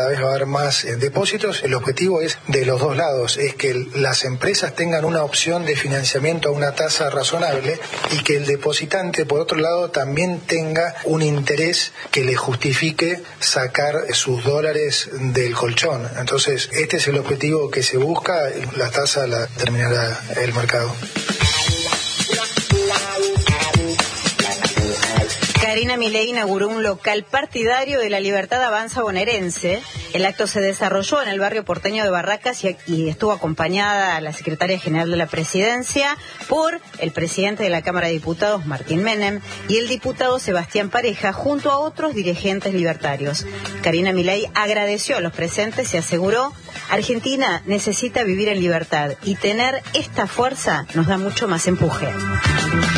vez va a haber más depósitos. El objetivo es de los dos lados, es que las empresas tengan una opción de financiamiento a una tasa razonable y que el depositante, por otro lado, también tenga un interés que le justifique sacar sus dólares del colchón. Entonces, este es el objetivo que se busca, la tasa la determinará el mercado. Karina Milei inauguró un local partidario de La Libertad Avanza bonaerense. El acto se desarrolló en el barrio porteño de Barracas y estuvo acompañada a la secretaria general de la Presidencia por el presidente de la Cámara de Diputados, Martín Menem, y el diputado Sebastián Pareja, junto a otros dirigentes libertarios. Karina Milei agradeció a los presentes y aseguró: Argentina necesita vivir en libertad y tener esta fuerza nos da mucho más empuje.